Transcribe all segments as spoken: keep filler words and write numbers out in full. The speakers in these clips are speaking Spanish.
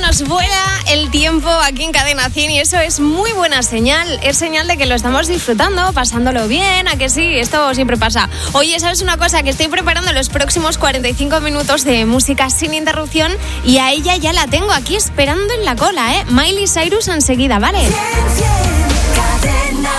nos vuela el tiempo aquí en Cadena cien y eso es muy buena señal. Es señal de que lo estamos disfrutando, pasándolo bien, ¿a que sí? Esto siempre pasa. Oye, ¿sabes una cosa? Que estoy preparando los próximos cuarenta y cinco minutos de música sin interrupción y a ella ya la tengo aquí esperando en la cola, ¿eh? Miley Cyrus enseguida, ¿vale? cien, cien, Cadena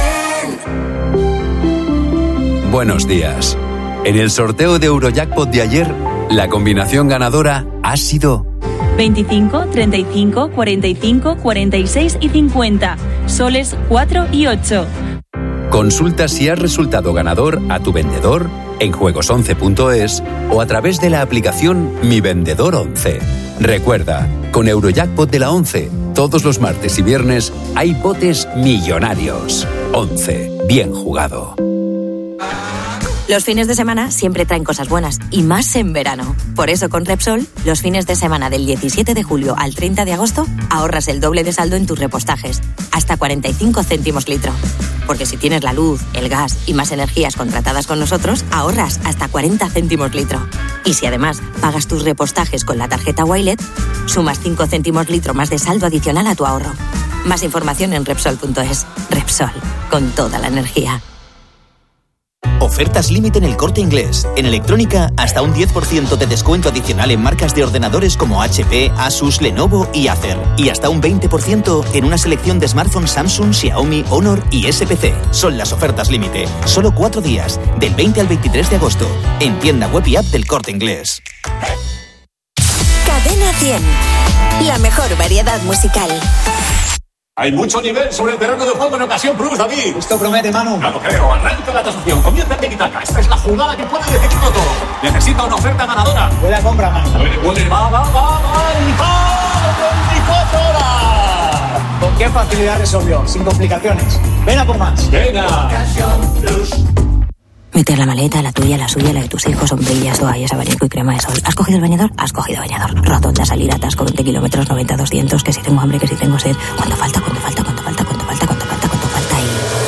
cien. Buenos días. En el sorteo de Eurojackpot de ayer, la combinación ganadora ha sido veinticinco, treinta y cinco, cuarenta y cinco, cuarenta y seis y cincuenta. Soles cuatro y ocho. Consulta si has resultado ganador a tu vendedor en juegos once punto es o a través de la aplicación Mi Vendedor once. Recuerda, con Eurojackpot de la once, todos los martes y viernes hay botes millonarios. once. Bien jugado. Los fines de semana siempre traen cosas buenas, y más en verano. Por eso con Repsol, los fines de semana del diecisiete de julio al treinta de agosto, ahorras el doble de saldo en tus repostajes, hasta cuarenta y cinco céntimos litro. Porque si tienes la luz, el gas y más energías contratadas con nosotros, ahorras hasta cuarenta céntimos litro. Y si además pagas tus repostajes con la tarjeta Wilet, sumas cinco céntimos litro más de saldo adicional a tu ahorro. Más información en Repsol punto es. Repsol, con toda la energía. Ofertas límite en El Corte Inglés. En electrónica, hasta un diez por ciento de descuento adicional en marcas de ordenadores como H P, Asus, Lenovo y Acer. Y hasta un veinte por ciento en una selección de smartphones Samsung, Xiaomi, Honor y S P C. Son las ofertas límite. Solo cuatro días, del veinte al veintitrés de agosto. En tienda web y app del Corte Inglés. Cadena cien. La mejor variedad musical. Hay mucho nivel sobre el terreno de juego en ocasión Plus, David. Esto promete, Manu. Ya lo creo. Arranca la tasación. Comienza el tiki-taka. Esta es la jugada que puede decidirlo todo. Necesita una oferta ganadora. Buena compra, Manu. Puede, puede. Va, va, va, va. Y va. veinticuatro horas. ¿Con qué facilidad resolvió? Sin complicaciones. Ven a por más. Venga. Meter la maleta, la tuya, la suya, la de tus hijos, sombrillas, toallas, abanico y crema de sol. ¿Has cogido el bañador? Has cogido bañador. Rotonda, salir, atasco, veinte kilómetros, noventa, doscientos, que si tengo hambre, que si tengo sed. ¿Cuánto falta? ¿Cuánto falta? ¿Cuánto falta? ¿Cuánto falta? ¿Cuánto falta? ¿Cuánto falta?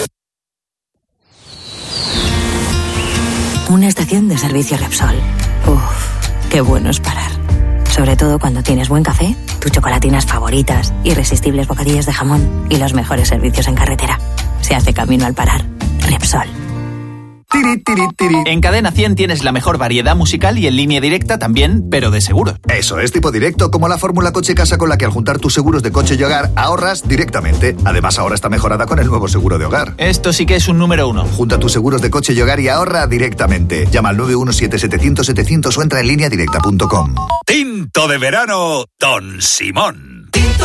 Y... una estación de servicio Repsol. Uff, qué bueno es parar. Sobre todo cuando tienes buen café, tus chocolatinas favoritas, irresistibles bocadillos de jamón y los mejores servicios en carretera. Se hace camino al parar. Repsol. Tiri, tiri, tiri. En Cadena cien tienes la mejor variedad musical y en línea directa también, pero de seguros. Eso es tipo directo, como la fórmula Coche Casa con la que al juntar tus seguros de coche y hogar ahorras directamente. Además ahora está mejorada con el nuevo seguro de hogar. Esto sí que es un número uno. Junta tus seguros de coche y hogar y ahorra directamente. Llama al nueve uno siete, setecientos, setecientos o entra en línea directa punto com. Tinto de verano Don Simón.